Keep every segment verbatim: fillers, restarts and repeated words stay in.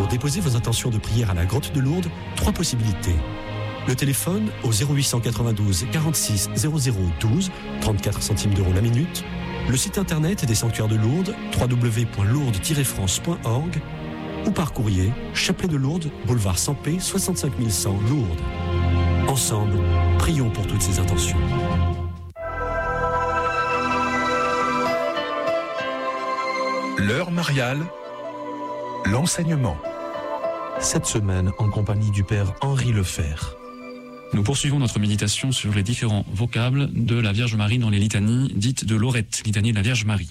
Pour déposer vos intentions de prière à la grotte de Lourdes, trois possibilités. Le téléphone au zéro huit cent quatre-vingt-douze quarante-six zéro zéro douze, trente-quatre centimes d'euros la minute. Le site internet des sanctuaires de Lourdes, w w w point lourdes tiret france point org, ou par courrier, Chapelet de Lourdes, boulevard Sampé, soixante-cinq mille cent Lourdes. Ensemble, prions pour toutes ces intentions. L'heure mariale, l'enseignement. Cette semaine, en compagnie du Père Henri Lefer. Nous poursuivons notre méditation sur les différents vocables de la Vierge Marie dans les litanies dites de Lorette, litanie de la Vierge Marie.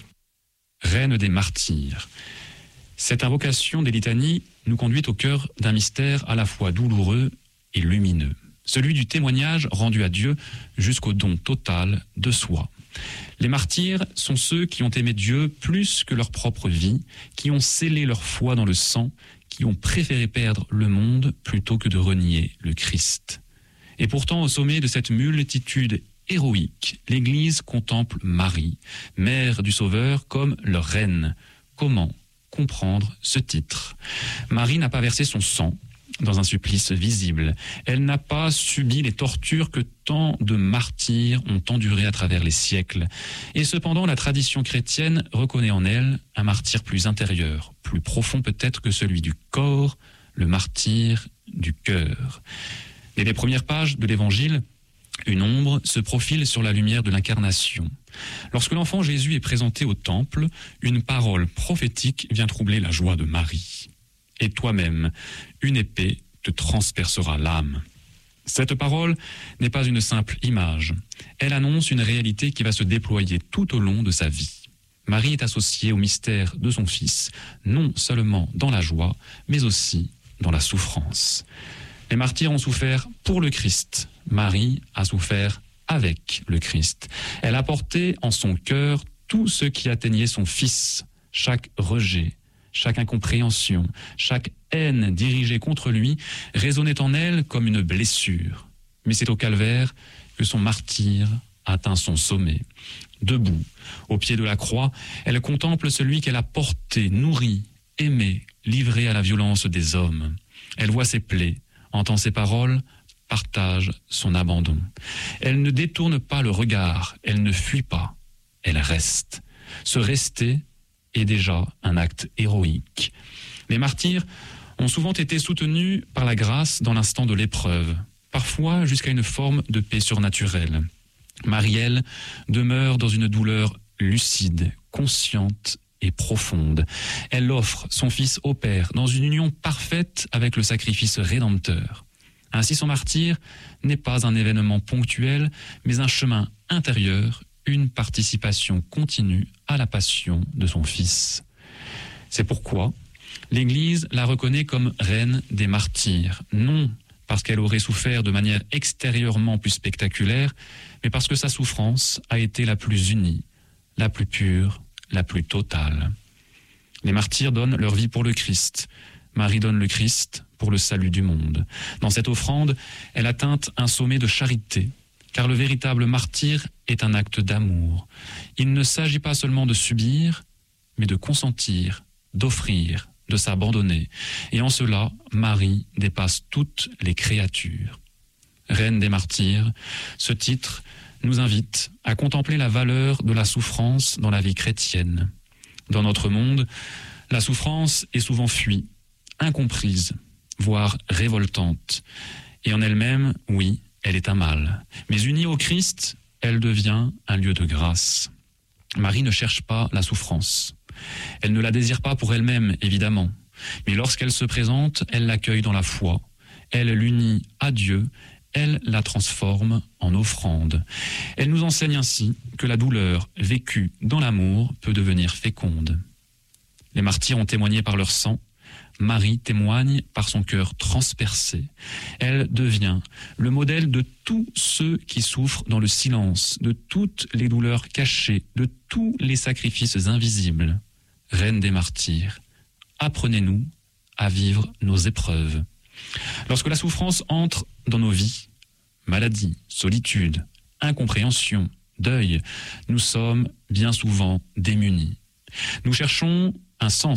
Reine des martyrs. Cette invocation des litanies nous conduit au cœur d'un mystère à la fois douloureux et lumineux, celui du témoignage rendu à Dieu jusqu'au don total de soi. Les martyrs sont ceux qui ont aimé Dieu plus que leur propre vie, qui ont scellé leur foi dans le sang, qui ont préféré perdre le monde plutôt que de renier le Christ. Et pourtant, au sommet de cette multitude héroïque, l'Église contemple Marie, mère du Sauveur, comme leur reine. Comment comprendre ce titre ? Marie n'a pas versé son sang dans un supplice visible. Elle n'a pas subi les tortures que tant de martyrs ont endurées à travers les siècles. Et cependant, la tradition chrétienne reconnaît en elle un martyr plus intérieur, plus profond peut-être que celui du corps, le martyr du cœur. Dès les premières pages de l'Évangile, une ombre se profile sur la lumière de l'incarnation. Lorsque l'enfant Jésus est présenté au temple, une parole prophétique vient troubler la joie de Marie. « Et toi-même, une épée te transpercera l'âme ». Cette parole n'est pas une simple image. Elle annonce une réalité qui va se déployer tout au long de sa vie. Marie est associée au mystère de son Fils, non seulement dans la joie, mais aussi dans la souffrance. Les martyrs ont souffert pour le Christ. Marie a souffert avec le Christ. Elle a porté en son cœur tout ce qui atteignait son Fils, chaque rejet, chaque incompréhension, chaque haine dirigée contre lui résonnait en elle comme une blessure. Mais c'est au calvaire que son martyre atteint son sommet. Debout, au pied de la croix, elle contemple celui qu'elle a porté, nourri, aimé, livré à la violence des hommes. Elle voit ses plaies, entend ses paroles, partage son abandon. Elle ne détourne pas le regard, elle ne fuit pas, elle reste. Se rester est déjà un acte héroïque. Les martyrs ont souvent été soutenus par la grâce dans l'instant de l'épreuve, parfois jusqu'à une forme de paix surnaturelle. Marie-Elle demeure dans une douleur lucide, consciente et profonde. Elle offre son Fils au Père dans une union parfaite avec le sacrifice rédempteur. Ainsi, son martyre n'est pas un événement ponctuel, mais un chemin intérieur, une participation continue à la passion de son Fils. C'est pourquoi l'Église la reconnaît comme reine des martyrs, non parce qu'elle aurait souffert de manière extérieurement plus spectaculaire, mais parce que sa souffrance a été la plus unie, la plus pure, la plus totale. Les martyrs donnent leur vie pour le Christ. Marie donne le Christ pour le salut du monde. Dans cette offrande, elle atteint un sommet de charité, car le véritable martyr est un acte d'amour. Il ne s'agit pas seulement de subir, mais de consentir, d'offrir, de s'abandonner. Et en cela, Marie dépasse toutes les créatures. Reine des martyrs, ce titre nous invite à contempler la valeur de la souffrance dans la vie chrétienne. Dans notre monde, la souffrance est souvent fuie, incomprise, voire révoltante. Et en elle-même, oui, elle est un mal. Mais unie au Christ, elle devient un lieu de grâce. Marie ne cherche pas la souffrance. Elle ne la désire pas pour elle-même, évidemment. Mais lorsqu'elle se présente, elle l'accueille dans la foi. Elle l'unit à Dieu. Elle la transforme en offrande. Elle nous enseigne ainsi que la douleur vécue dans l'amour peut devenir féconde. Les martyrs ont témoigné par leur sang. Marie témoigne par son cœur transpercé. Elle devient le modèle de tous ceux qui souffrent dans le silence, de toutes les douleurs cachées, de tous les sacrifices invisibles. Reine des martyrs, apprenez-nous à vivre nos épreuves. Lorsque la souffrance entre dans nos vies, maladie, solitude, incompréhension, deuil, nous sommes bien souvent démunis. Nous cherchons un sens,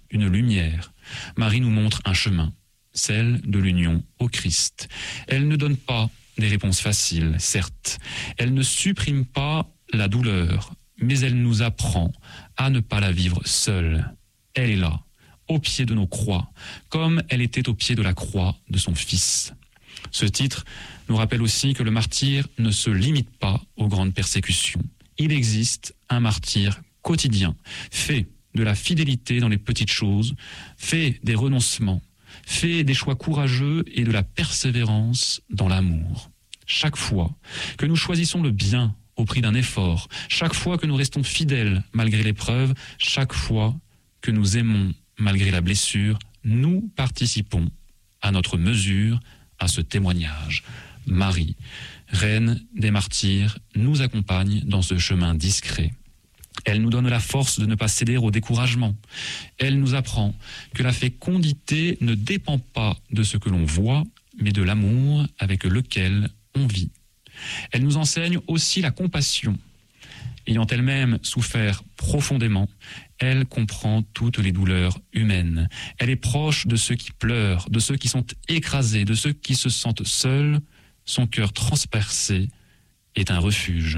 une lumière. Marie nous montre un chemin, celle de l'union au Christ. Elle ne donne pas des réponses faciles, certes. Elle ne supprime pas la douleur, mais elle nous apprend à ne pas la vivre seule. Elle est là, au pied de nos croix, comme elle était au pied de la croix de son Fils. Ce titre nous rappelle aussi que le martyr ne se limite pas aux grandes persécutions. Il existe un martyr quotidien, fait de la fidélité dans les petites choses, fait des renoncements, fait des choix courageux et de la persévérance dans l'amour. Chaque fois que nous choisissons le bien au prix d'un effort, chaque fois que nous restons fidèles malgré l'épreuve, chaque fois que nous aimons malgré la blessure, nous participons à notre mesure à ce témoignage. Marie, reine des martyrs, nous accompagne dans ce chemin discret. Elle nous donne la force de ne pas céder au découragement. Elle nous apprend que la fécondité ne dépend pas de ce que l'on voit, mais de l'amour avec lequel on vit. Elle nous enseigne aussi la compassion. Ayant elle-même souffert profondément, elle comprend toutes les douleurs humaines. Elle est proche de ceux qui pleurent, de ceux qui sont écrasés, de ceux qui se sentent seuls. Son cœur transpercé est un refuge.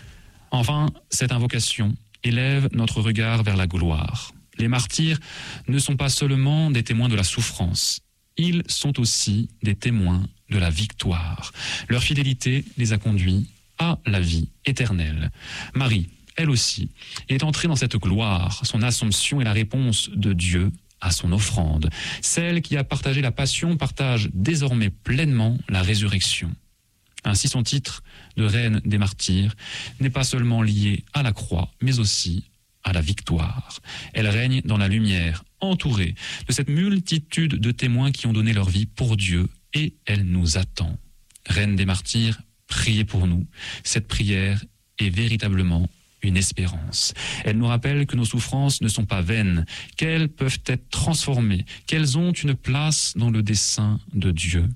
Enfin, cette invocation élève notre regard vers la gloire. Les martyrs ne sont pas seulement des témoins de la souffrance, ils sont aussi des témoins de la victoire. Leur fidélité les a conduits à la vie éternelle. Marie, elle aussi, est entrée dans cette gloire. Son Assomption est la réponse de Dieu à son offrande. Celle qui a partagé la passion partage désormais pleinement la résurrection. Ainsi, son titre de reine des martyrs n'est pas seulement lié à la croix, mais aussi à la victoire. Elle règne dans la lumière, entourée de cette multitude de témoins qui ont donné leur vie pour Dieu, et elle nous attend. Reine des martyrs, priez pour nous. Cette prière est véritablement une espérance. Elle nous rappelle que nos souffrances ne sont pas vaines, qu'elles peuvent être transformées, qu'elles ont une place dans le dessein de Dieu.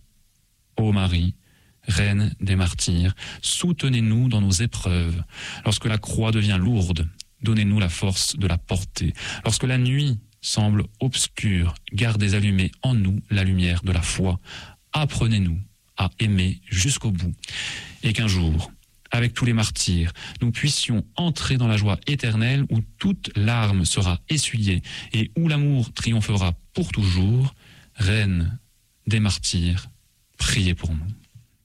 Ô Marie, Reine des martyrs, soutenez-nous dans nos épreuves. Lorsque la croix devient lourde, donnez-nous la force de la porter. Lorsque la nuit semble obscure, gardez allumée en nous la lumière de la foi. Apprenez-nous à aimer jusqu'au bout. Et qu'un jour, avec tous les martyrs, nous puissions entrer dans la joie éternelle où toute larme sera essuyée et où l'amour triomphera pour toujours. Reine des martyrs, priez pour nous.